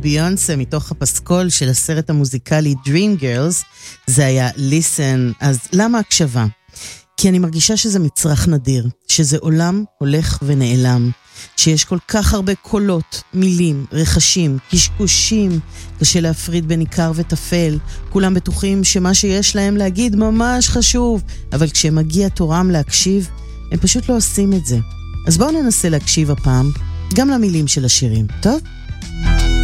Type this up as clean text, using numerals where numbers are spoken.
ביונסה מתוך הפסקול של הסרט המוזיקלי Dream Girls, זה היה Listen. אז למה הקשבה? כי אני מרגישה שזה מצרך נדיר, שזה עולם הולך ונעלם, שיש כל כך הרבה קולות, מילים, רכשים, קשקושים, קשה להפריד בין עיקר וטפל, כולם בטוחים שמה שיש להם להגיד ממש חשוב, אבל כשמגיע תורם להקשיב, הם פשוט לא עושים את זה. אז בואו ננסה להקשיב הפעם, גם למילים של השירים, טוב?